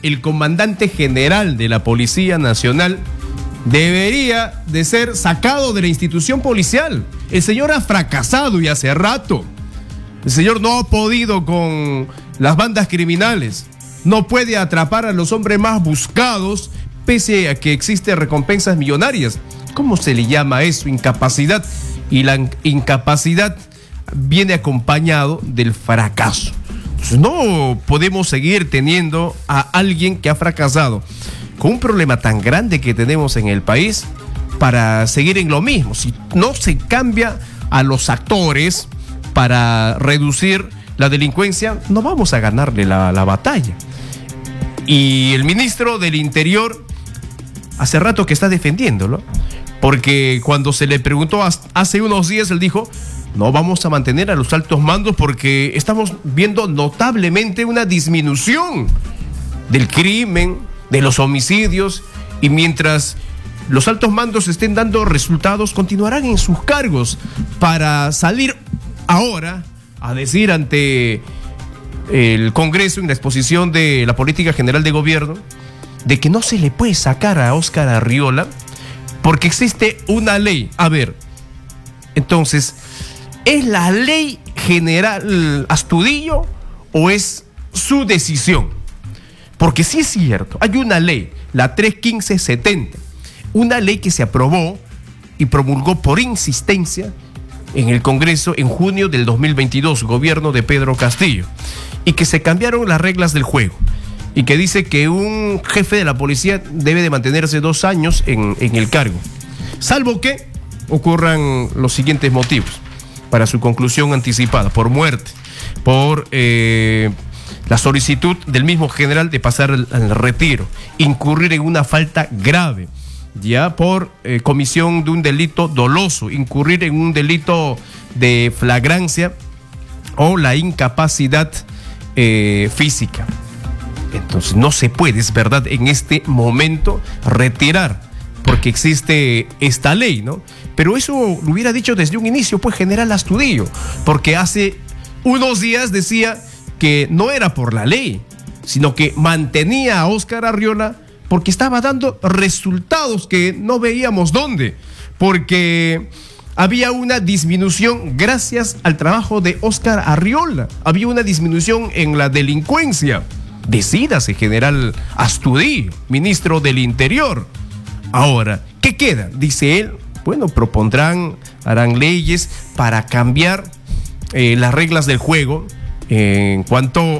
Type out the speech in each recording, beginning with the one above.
el comandante general de la Policía Nacional debería de ser sacado de la institución policial. El señor ha fracasado y hace rato. El señor no ha podido con las bandas criminales. No puede atrapar a los hombres más buscados, pese a que existen recompensas millonarias. ¿Cómo se le llama eso? Incapacidad. Y la incapacidad viene acompañado del fracaso. Entonces, no podemos seguir teniendo a alguien que ha fracasado con un problema tan grande que tenemos en el país para seguir en lo mismo. Si no se cambia a los actores para reducir la delincuencia, no vamos a ganarle la batalla. Y el ministro del Interior hace rato que está defendiéndolo, porque cuando se le preguntó hace unos días, él dijo: no vamos a mantener a los altos mandos porque estamos viendo notablemente una disminución del crimen, de los homicidios, y mientras los altos mandos estén dando resultados, continuarán en sus cargos, para salir ahora a decir ante el Congreso, en la exposición de la política general de gobierno, de que no se le puede sacar a Óscar Arriola porque existe una ley. A ver, entonces, ¿es la ley general Astudillo o es su decisión? Porque sí es cierto, hay una ley, la 31570, una ley que se aprobó y promulgó por insistencia en el Congreso en junio del 2022, gobierno de Pedro Castillo, y que se cambiaron las reglas del juego, y que dice que un jefe de la policía debe de mantenerse 2 años en el cargo, salvo que ocurran los siguientes motivos para su conclusión anticipada: por muerte, por la solicitud del mismo general de pasar al retiro, incurrir en una falta grave, ya por comisión de un delito doloso, incurrir en un delito de flagrancia o la incapacidad física. Entonces no se puede, es verdad, en este momento retirar, porque existe esta ley, ¿no? Pero eso lo hubiera dicho desde un inicio, pues, general Astudillo, porque hace unos días decía que no era por la ley, sino que mantenía a Óscar Arriola porque estaba dando resultados que no veíamos dónde, porque había una disminución gracias al trabajo de Óscar Arriola, había una disminución en la delincuencia. Decídase, general Astudillo, ministro del Interior. Ahora, ¿qué queda? Dice él, bueno, harán leyes para cambiar las reglas del juego en cuanto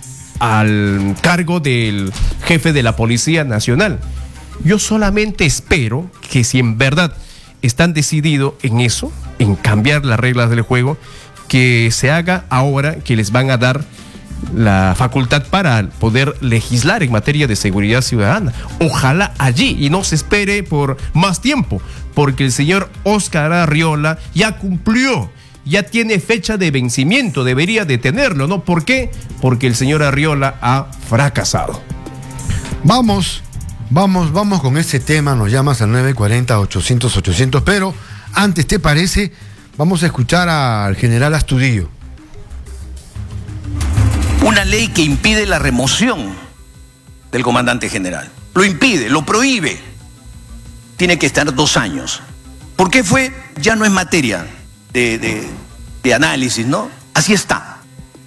al cargo del jefe de la Policía Nacional. Yo solamente espero que, si en verdad están decididos en eso, en cambiar las reglas del juego, que se haga ahora que les van a dar la facultad para poder legislar en materia de seguridad ciudadana. Ojalá allí, y no se espere por más tiempo, porque el señor Óscar Arriola ya cumplió, ya tiene fecha de vencimiento, debería de tenerlo, ¿no? ¿Por qué? Porque el señor Arriola ha fracasado. Vamos con ese tema. Nos llamas al 940-800-800, pero antes, ¿te parece? Vamos a escuchar al general Astudillo. Una ley que impide la remoción del comandante general. Lo impide, lo prohíbe. Tiene que estar 2 años. ¿Por qué fue? Ya no es materia de análisis, ¿no? Así está.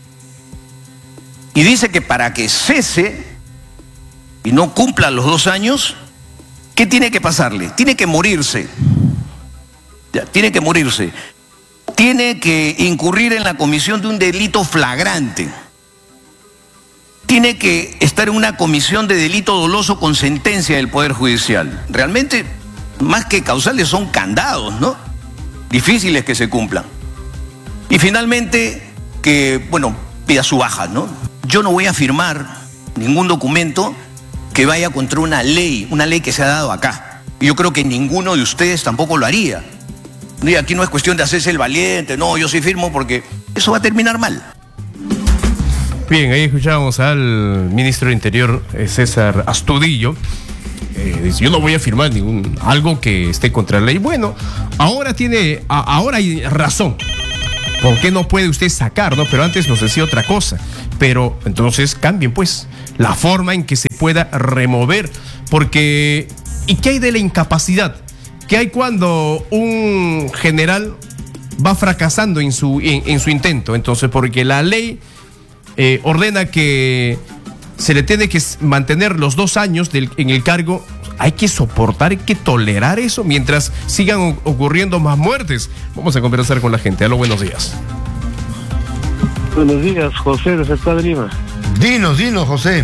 Y dice que para que cese y no cumpla los 2 años, ¿qué tiene que pasarle? Tiene que morirse. Ya, tiene que morirse. Tiene que incurrir en la comisión de un delito flagrante. Tiene que estar en una comisión de delito doloso con sentencia del Poder Judicial. Realmente, más que causales, son candados, ¿no? Difíciles que se cumplan. Y finalmente, que, bueno, pida su baja, ¿no? Yo no voy a firmar ningún documento que vaya contra una ley que se ha dado acá. Y yo creo que ninguno de ustedes tampoco lo haría. Y aquí no es cuestión de hacerse el valiente, no, yo sí firmo, porque eso va a terminar mal. Bien, ahí escuchábamos al ministro del Interior, César Astudillo. Dice: yo no voy a firmar algo que esté contra la ley. Bueno, ahora hay razón. ¿Por qué no puede usted sacar, no? Pero antes nos decía otra cosa. Pero entonces cambien, pues, la forma en que se pueda remover. Porque, ¿y qué hay de la incapacidad? ¿Qué hay cuando un general va fracasando en su intento? Entonces, porque la ley ordena que se le tiene que mantener los 2 años en el cargo. Hay que soportar, hay que tolerar eso mientras sigan ocurriendo más muertes. Vamos a conversar con la gente. Aló, buenos días. Buenos días, José de Cercado Lima. Dinos, José.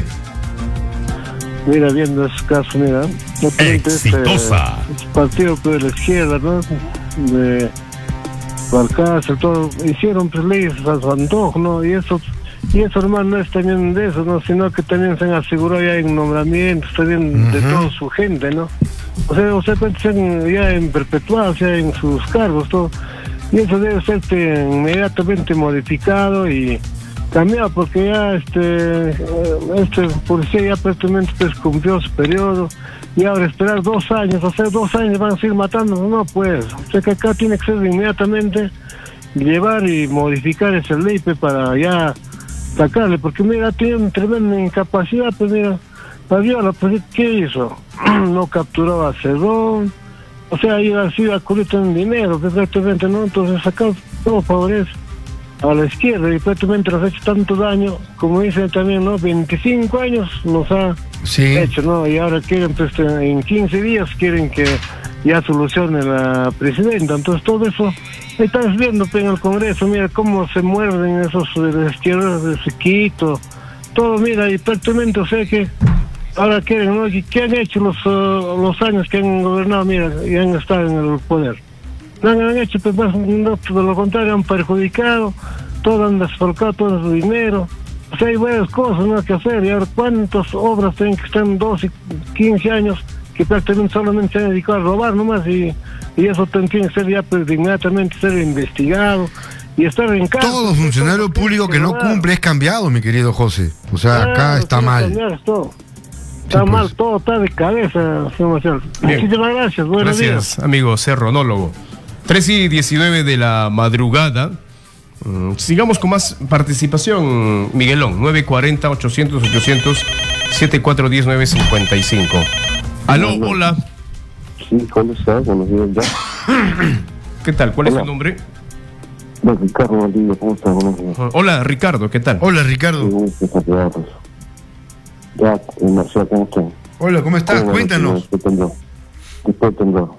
Mira, viendo ese caso, mira. Exitosa. Este partido de la izquierda, ¿no? De Balcácer, todo. Hicieron pues leyes a su antojo, ¿no? Y eso, hermano, no es también de eso, ¿no? Sino que también se han asegurado ya en nombramientos también de toda su gente, ¿no? O sea, se han ya en perpetuado, o sea, en sus cargos, todo. Y eso debe ser inmediatamente modificado y cambiado, porque ya este policía ya prácticamente pues cumplió su periodo, y ahora esperar 2 años, o sea, 2 años van a seguir matando, no pues. O sea que acá tiene que ser inmediatamente llevar y modificar esa ley pues, para ya sacarle, porque mira, tiene una tremenda incapacidad, pues mira, Fabiola, pues ¿qué hizo? No capturó a Cerrón, o sea, iba así a cubrir en dinero, pues prácticamente, ¿no? Entonces acá todo favorece a la izquierda y prácticamente nos ha hecho tanto daño, como dicen también, ¿no? 25 años nos ha hecho, ¿no? Y ahora quieren, pues en 15 días quieren que ya solucione la presidenta, entonces todo eso, ahí estás viendo pues, en el Congreso, mira cómo se muerden esos de la izquierda de Quito, todo, mira, y prácticamente, o sea que ahora quieren, ¿no? ¿Qué han hecho los años que han gobernado, mira, y han estado en el poder? No han hecho, pues más, no, de lo contrario, han perjudicado, todo han desfalcado todo su dinero. O sea, hay varias cosas, ¿no?, que hacer. Y ahora, ¿cuántas obras tienen que estar en 12 y 15 años que prácticamente solamente se han dedicado a robar nomás? Y eso tiene que ser ya, pues, inmediatamente ser investigado y estar en casa. Todo funcionario público que no cumple es cambiado, mi querido José. O sea, acá está mal. Está Sí, mal, pues. todo está de cabeza, señor Marcial. Muchísimas gracias, buenos días. Gracias, amigo serronólogo. 3:19 de la madrugada. Sigamos con más participación, Miguelón. 940-800-800-7410-955. Aló, hola. Sí, ¿cómo estás? Buenos días ya. ¿Qué tal? ¿Cuál es su nombre? Ricardo Valdivia, ¿cómo estás? Buenos días. Hola, Ricardo, ¿qué tal? Hola, Ricardo. Ya, Marcial, ¿cómo estás? Hola, ¿cómo estás? Cuéntanos. Después tembló.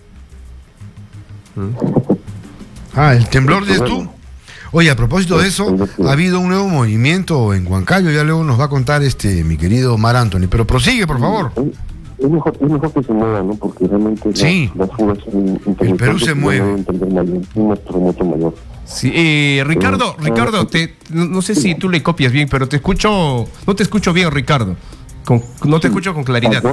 Ah, ¿el temblor de tú? Oye, a propósito de eso, ha habido un nuevo movimiento en Huancayo, ya luego nos va a contar mi querido Mar Anthony, pero prosigue, por favor. Es mejor que se mueva, ¿no? Porque realmente sí, las fugas son el Perú se mueve. Un terremoto mayor. Sí, Ricardo, no sé si tú le copias bien, pero no te escucho bien, Ricardo. No te escucho con claridad.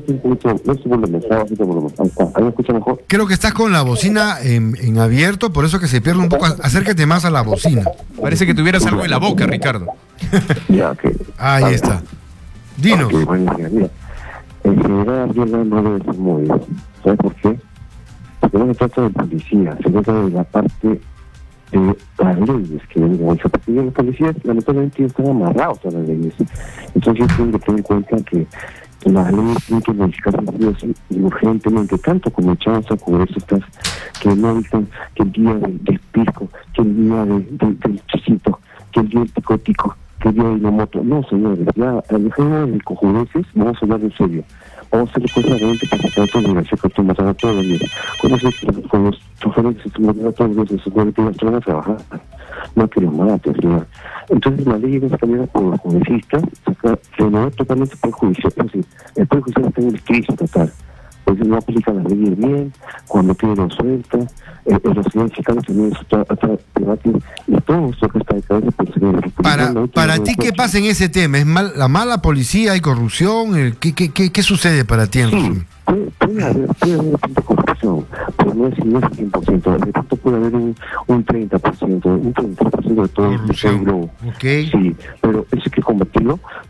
¿Ahí me escucha mejor? Creo que estás con la bocina en abierto, por eso que se pierde un poco. Acércate más a la bocina. Parece que tuvieras algo en la boca, Ricardo. Ya, ok. Ahí está. Dinos. Okay, bueno, mira. El general Arriola no debe ser movido. ¿Sabes por qué? Porque no se trata de policía, se trata de la parte de las leyes que ven mucho, porque los policías lamentablemente están amarrados a las leyes. Entonces tienen que tener en cuenta que las leyes tienen que modificarse y urgentemente, tanto como chanza, como estas que no dicen que el día del pisco, que el día del chicito, que el día del tico, que el día de la moto. No, señores, ya al dejar de cojudeces, vamos a hablar en serio. Vamos a hacer cosas realmente para sacar toda la universidad que estoy matando todos los días. Con los choferes que se estoy matando todos los días, se puede que van a trabajar. No que los maten, ¿verdad? Entonces la ley debe cambiar por los congresistas, renovar totalmente el Poder Judicial. Es decir, el Poder Judicial está en el crisis total. Entonces no aplica las leyes bien, cuando quiere lo suelta, los señores fiscales también está debate, y todo esto que está de cabeza por seguir. Para ti, ¿qué pasa en ese tema? ¿Es la mala policía, hay corrupción? ¿Qué sucede para ti en resumen? Puede haber un punto de corrupción, pero no es 100%. De pronto puede haber un 30%, un 30% de todo el globo. Okay. Sí, pero eso hay que combatirlo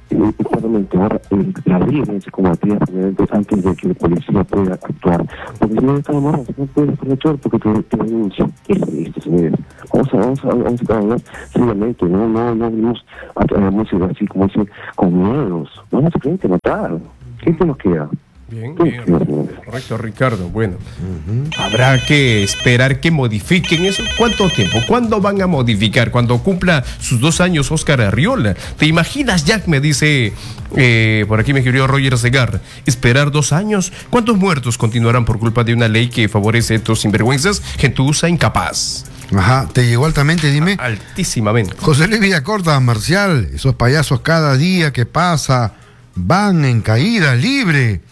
claramente ahora la ley es como aquella antes de que la policía pueda actuar. Porque si no está mal, no puede aprovechar porque te denuncia. ¿Qué es esto, señores? Vamos a hablar seriamente, no vamos a música así como dice, con miedos. Vamos a frente a matar. ¿Qué te nos queda? Bien, correcto, Ricardo. Bueno, habrá que esperar que modifiquen eso. ¿Cuánto tiempo? ¿Cuándo van a modificar? Cuando cumpla sus 2 años Óscar Arriola. ¿Te imaginas, Jack? Me dice, por aquí me escribió Roger Segar, esperar 2 años. ¿Cuántos muertos continuarán por culpa de una ley que favorece a estos sinvergüenzas? Gentuza incapaz. Ajá, ¿te llegó altamente? Dime. Altísimamente. José Luis Villacorta, Marcial, esos payasos cada día que pasa van en caída libre.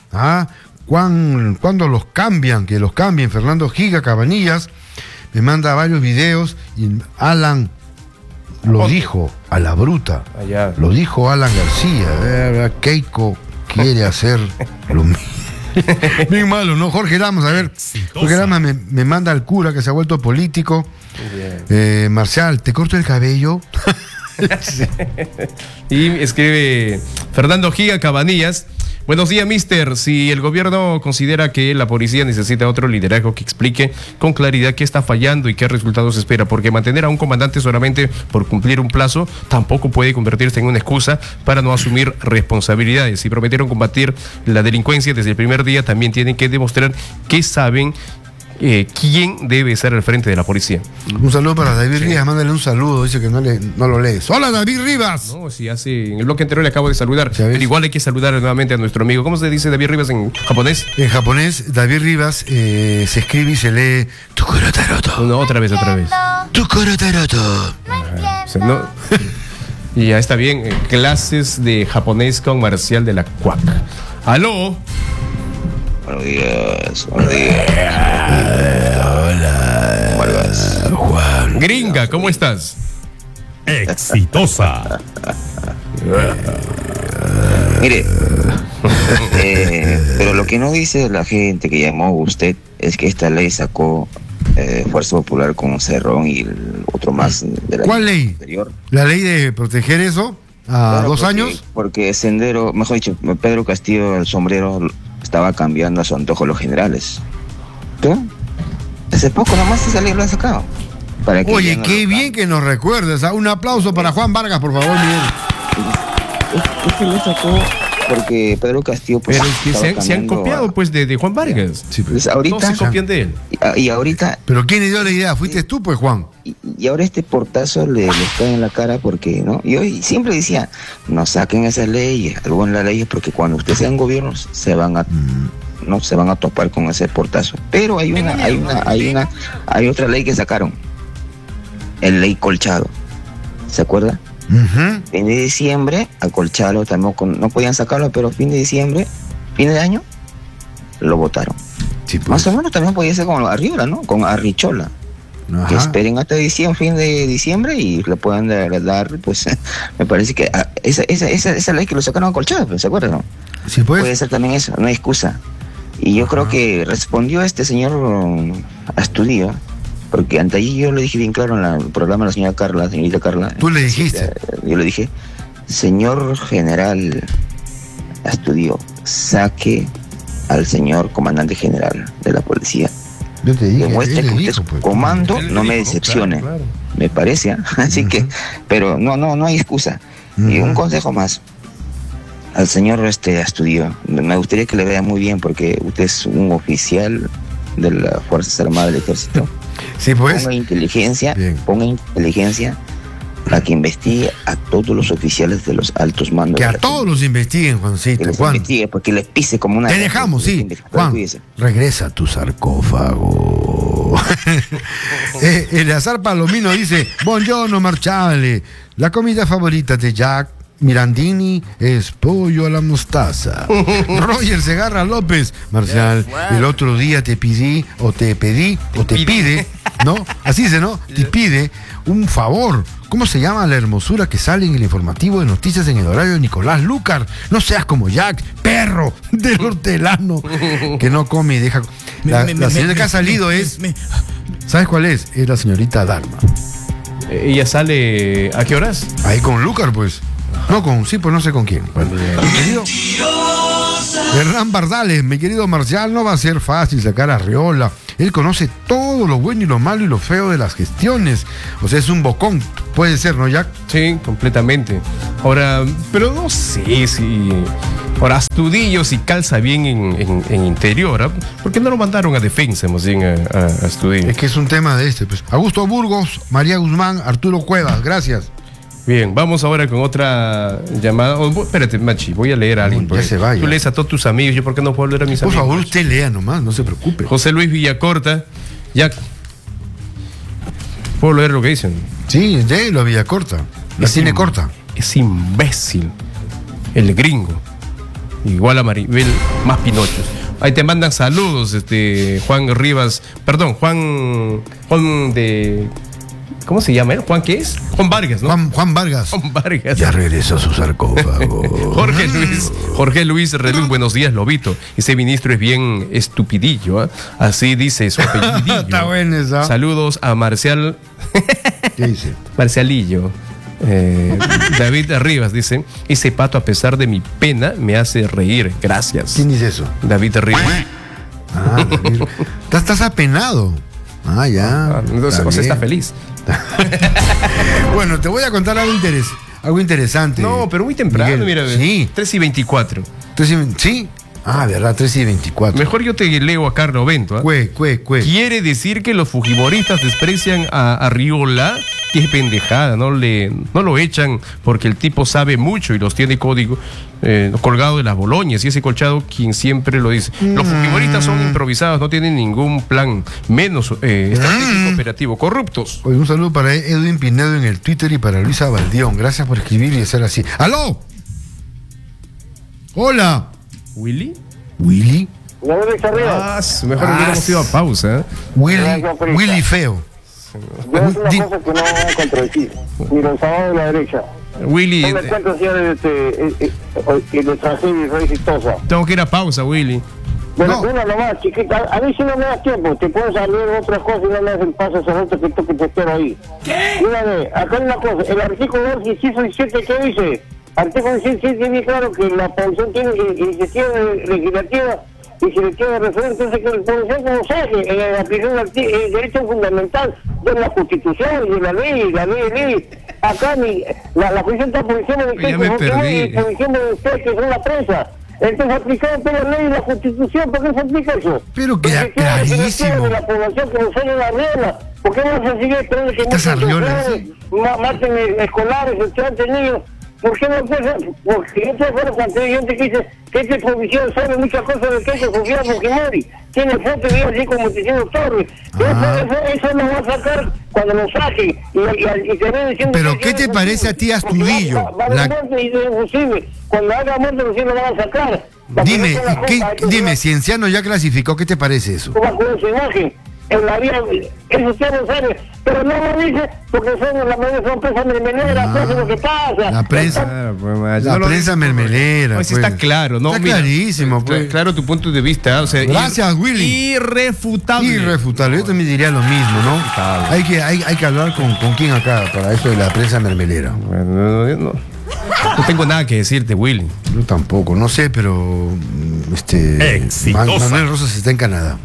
¿Cuándo los cambian? Que los cambien. Fernando Giga Cabanillas me manda varios videos y Alan lo dijo a la bruta. Allá. Lo dijo Alan García. Keiko quiere hacer lo mismo. Bien malo, ¿no? Jorge Lamas, a ver. Jorge Lamas me manda al cura que se ha vuelto político. Marcial, ¿te corto el cabello? Sí. Y escribe Fernando Giga Cabanillas. Buenos días, mister. Si el gobierno considera que la policía necesita otro liderazgo que explique con claridad qué está fallando y qué resultados espera, porque mantener a un comandante solamente por cumplir un plazo tampoco puede convertirse en una excusa para no asumir responsabilidades. Si prometieron combatir la delincuencia desde el primer día, también tienen que demostrar que saben quién debe estar al frente de la policía. Un saludo para David Rivas, mándale un saludo, dice que no lo lees. ¡Hola, David Rivas! No, sí, en el bloque anterior le acabo de saludar, pero igual hay que saludar nuevamente a nuestro amigo. ¿Cómo se dice David Rivas en japonés? En japonés, David Rivas se escribe y se lee Tukuro Taroto. No, otra vez. Tukuro Taroto. No. Y ya está bien, clases de japonés con Marcial de la CUAC. ¡Aló! Buenos días. Hola. Juan. Gringa, ¿cómo estás? Exitosa. Mire, pero lo que no dice la gente que llamó a usted es que esta ley sacó Fuerza Popular con Cerrón y el otro más de la ¿Cuál ley? Anterior. ¿La ley de proteger eso a Claro, 2 años? Porque Sendero, mejor dicho, Pedro Castillo, el sombrero, estaba cambiando a su antojo los generales. ¿Qué? Hace poco nomás esa ley lo han sacado. Para que Oye, no qué bien que nos recuerdes. Un aplauso para Juan Vargas, por favor, Miguel. Este lo sacó porque Pedro Castillo pues, Pero es que se han copiado pues de Juan Vargas. Sí, pues, ahorita, todos se copian de él. Y ahorita ¿Pero quién le dio la idea? ¿Fuiste tú, pues, Juan? y ahora este portazo le cae en la cara porque, ¿no? Yo siempre decía, no saquen esas leyes, algo en las leyes, porque cuando ustedes sean gobiernos se van a no se van a topar con ese portazo. Pero hay otra ley que sacaron, el ley Colchado, ¿se acuerda? Fin de diciembre, acolchado también, no podían sacarlo, pero fin de diciembre, fin de año, lo votaron. Sí, pues. Más o menos también podía ser con Arriola, ¿no? Con Arrichola. Ajá. Que esperen hasta diciembre, fin de diciembre y le puedan dar, pues, me parece que esa ley que lo sacaron acolchado, pues, ¿se acuerdan? ¿No? Sí, pues. Puede ser también eso, no hay excusa. Y yo creo que respondió este señor Astudillo, porque ante allí yo le dije bien claro en el programa a la señorita Carla. Tú le dijiste. Yo le dije, señor general Astudillo, saque al señor comandante general de la policía. Yo te dije. Demuestre que usted es pues. comando, Él no me dijo, decepcione. claro. Me parece, así que, pero no hay excusa. Y un consejo más al señor Astudillo, me gustaría que le vea muy bien porque usted es un oficial de las Fuerzas Armadas del Ejército. Sí, pues. Ponga inteligencia para que investigue a todos los oficiales de los altos mandos. Que a todos los investiguen, que Juancito. les Juan. investigue, porque les pise como una... Te dejamos, sí. Juan, Cuídese. regresa a tu sarcófago. Eleazar Palomino dice: Buongiorno, Marciale. La comida favorita de Jack Mirandini es pollo a la mostaza. Roger Segarra López: Marcial, el otro día te pide, ¿no? Así dice, ¿no? Te pide un favor. ¿Cómo se llama la hermosura que sale en el informativo de noticias en el horario de Nicolás Lucar? No seas como Jack, perro del hortelano, que no come y deja. La señora que ha salido es. ¿Sabes cuál es? Es la señorita Dalma. ¿Ella sale a qué horas? Ahí con Lucar, pues. No con, sí, pues no sé con quién. Bueno, mi querido Hernán Bardales, mi querido Marcial, no va a ser fácil sacar a Arriola. Él conoce todo lo bueno y lo malo y lo feo de las gestiones. O sea, es un bocón. Puede ser, ¿no, Jack? Sí, completamente. Ahora, pero no sé si... Ahora, Astudillo si calza bien en interior, ¿ah? ¿Por qué no lo mandaron a defensa, más bien, a Astudillo? Es que es un tema de pues. Augusto Burgos, María Guzmán, Arturo Cuevas, gracias. Bien, vamos ahora con otra llamada. Espérate, Machi, voy a leer a alguien. Ya se vaya. Tú lees a todos tus amigos, yo por qué no puedo leer a mis Por amigos. favor, usted lea nomás, no se preocupe. José Luis Villacorta, ya. ¿Puedo leer lo que dicen? Sí, léelo a Villacorta. La tiene corta. Es imbécil. El gringo. Igual a Maribel, más pinochos. Ahí te mandan saludos, Juan Rivas, perdón, Juan de... ¿Cómo se llama él? ¿Juan qué es? Juan Vargas, ¿no? Juan Vargas. Juan Vargas. Ya regresó a su sarcófago. Jorge Luis Reluz, buenos días, Lobito. Ese ministro es bien estupidillo, ¿eh? Así dice su apellidillo. Está bueno esa. Saludos a Marcial. ¿Qué dice? Marcialillo. David Arribas dice: ese pato, a pesar de mi pena, me hace reír. Gracias. ¿Quién dice eso? David Arribas. Ah, David. Estás apenado. Ah, ya. Entonces, José está feliz. Bueno, te voy a contar algo interesante. No, pero muy temprano, Miguel. mira. Sí. 3:24. ¿Sí? Ah, verdad, 3:24. Mejor yo te leo a Carlos Bento. ¿Eh? Quiere decir que los fujimoristas desprecian a Arriola. Qué pendejada, no lo echan porque el tipo sabe mucho y los tiene código colgado de las boloñas, y ese colchado quien siempre lo dice. Los fujimoristas son improvisados, no tienen ningún plan, menos estratégico operativo, corruptos. Oye, un saludo para Edwin Pinedo en el Twitter y para Luisa Valdión. Gracias por escribir y hacer así. ¡Aló! ¡Hola! ¿Willy? ¿Willy? Mejor hubiéramos ido a pausa. Willy feo. Yo es una cosa que no voy a contradecir. Ni los sábados de la derecha. Willy, No me cuento si el extranjero y rey exitosa. tengo que ir a pausa, Willy. Bueno, No. una nomás, chiquita. A mí si no me das tiempo, te puedes salir otras cosas y no me das el paso ese rato que te espero ahí. ¿Qué? Mira, acá hay una cosa. El artículo 17, ¿qué dice? Artículo 17 dice claro que la población tiene iniciativa legislativa y si le tiene referente, entonces que la población como se en la aplicación del derecho fundamental de la Constitución y de la ley. Acá la Comisión está por encima de usted, Ya me perdí. por encima de usted, que es la prensa. Entonces, aplicado toda la ley y la Constitución, ¿por qué se aplica eso? Pero queda Porque quiere clarísimo. de la población que nos sale la regla. ¿Por qué no se sigue esperando que Estas muchos arriolas, estudiantes maten escolares, estudiantes, niños? ¿Por qué no empieza? Porque yo te acuerdo cuando hay gente que dice que esta provisión sabe muchas cosas de que hay que confiar en Fujimori. Tiene fotos y así como diciendo Torres. Eso nos va a sacar cuando nos saquen. Y te ven diciendo. Pero ¿qué te parece a ti, Astudillo? Va a muerte y es imposible. Cuando haga muerte recién lo van a sacar. Dime, Cienciano ya clasificó, ¿qué te parece eso? Con su imagen. En la vida, eso usted no sabe, pero no lo dice porque la mayoría son prensa mermelera, eso es lo que pasa. La prensa, prensa mermelera. Pues pues. está claro, ¿no? Está Mira, clarísimo, pues. Claro tu punto de vista. O sea, Gracias, Willy. Irrefutable. Irrefutable. Yo también diría lo mismo, ¿no? Hay que hablar con quién acá para eso de la prensa mermelera. Bueno, no tengo nada que decirte, Willy. Yo tampoco, no sé, pero Manuel Rosas está en Canadá.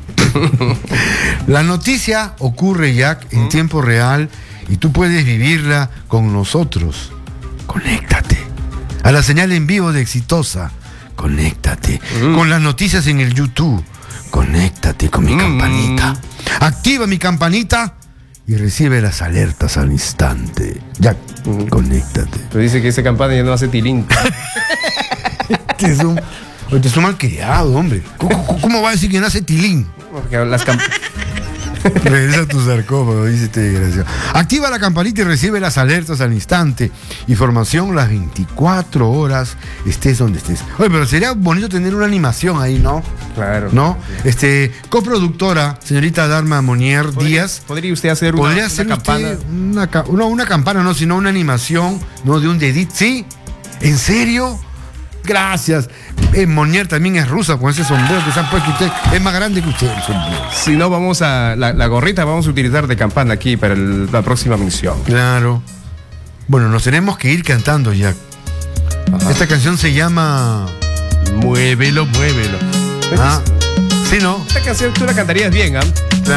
La noticia ocurre, Jack, en tiempo real y tú puedes vivirla con nosotros. Conéctate a la señal en vivo de Exitosa. Conéctate con las noticias en el YouTube. Conéctate con mi campanita. Activa mi campanita y recibe las alertas al instante. Jack, conéctate. Pero dice que esa campana ya no hace tilín. Este es un malcriado, hombre. ¿Cómo va a decir que no hace tilín? Porque las Regresa a tu sarcófago, dice este desgraciado. Activa la campanita y recibe las alertas al instante. Información las 24 horas, estés donde estés. Oye, pero sería bonito tener una animación ahí, ¿no? Claro. ¿No? Coproductora, señorita Dharma Monier Díaz. ¿Podría usted hacer ¿Podría una hacer campana? Una campana, no, sino una animación, ¿no? De un dedito. ¿Sí? ¿En serio? Gracias. Monier también es rusa con ese sombrero que se han puesto usted. Es más grande que usted el sombrero. Si no, vamos a. La gorrita vamos a utilizar de campana aquí para la próxima misión. Claro. Bueno, nos tenemos que ir cantando ya. Esta canción se llama Muévelo, muévelo. Sí, ¿no? Esta canción tú la cantarías bien, ¿ah?